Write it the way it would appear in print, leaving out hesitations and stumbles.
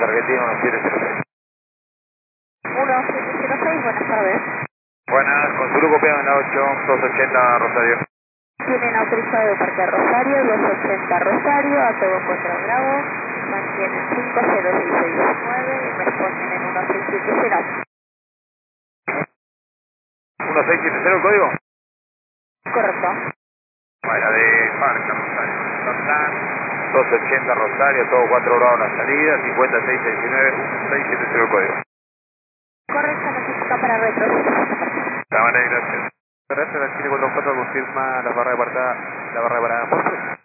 Argentina 1706. 1706, buenas tardes. Buenas, con Zulu copiado en la 8, 280 Rosario. Tienen autorizado de Parque Rosario, 280 Rosario, a todo 4 Bravo, mantienen 50669 y responden en 1670. 1670 el código. Correcto. Bueno, de Parque Rosario. Santán, 280 Rosario, todo 4 grados la salida, 5669, 1670 el código. Correcto, notifica para retroceder. La manera, gracias. Gracias, la Chile 44 confirma la barra de parada, por favor.